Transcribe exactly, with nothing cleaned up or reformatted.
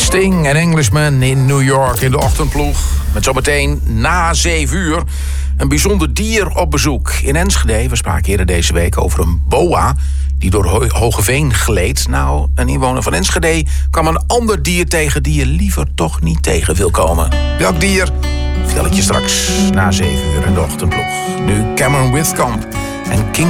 Sting en Englishman in New York in de ochtendploeg. Met zometeen na zeven uur een bijzonder dier op bezoek in Enschede. We spraken eerder deze week over een boa die door Ho- Hogeveen gleed. Nou, een inwoner van Enschede kwam een ander dier tegen die je liever toch niet tegen wil komen. Welk dier? Vertel ik je straks na zeven uur in de ochtendploeg. Nu Cameron Whitcomb en King